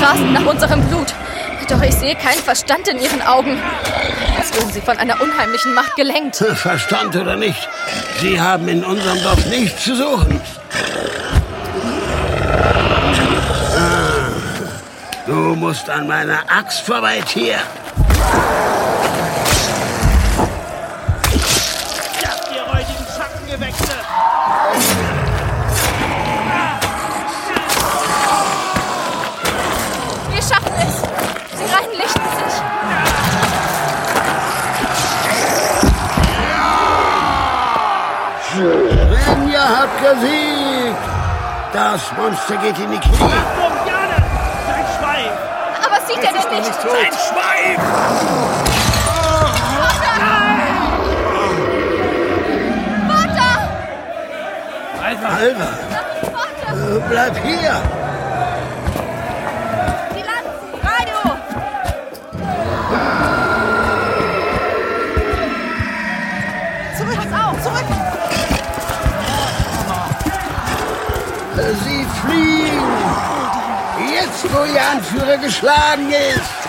rasend nach unserem Blut. Doch ich sehe keinen Verstand in ihren Augen. Als würden sie von einer unheimlichen Macht gelenkt. Verstand oder nicht, sie haben in unserem Dorf nichts zu suchen. Du musst an meiner Axt vorbei, Tier. Jagt ihr räudigen Schattengewächse! Wir schaffen es. Sie reinlichten sich. Rinja hat gesiegt. Das Monster geht in die Knie. Achtung, Jane! Sein Schwein! Aber sieht er denn nicht? Sein Schwein! Vater! Alva, bleib hier. Die Lanzen! Raido! Zurück! Pass auf! Zurück! Sie fliehen. Jetzt, wo Ihr Anführer geschlagen ist.